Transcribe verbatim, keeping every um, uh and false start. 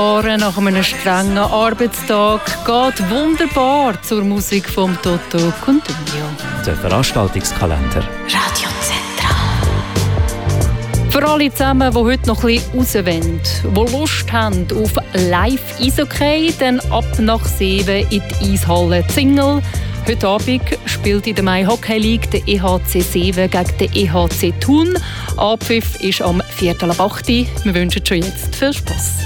Nach einem strengen Arbeitstag geht wunderbar zur Musik von Toto Cutugno. Der Veranstaltungskalender. Radio Central. Für alle zusammen, die heute noch ein bisschen raus wollen, die Lust haben auf Live-Eishockey, dann ab nach sieben in die Eishalle Zingel. Heute Abend spielt in der Mai Hockey League der E H C sieben gegen den E H C Thun. Abpfiff ist am Viertel ab acht. Wir wünschen schon jetzt viel Spass.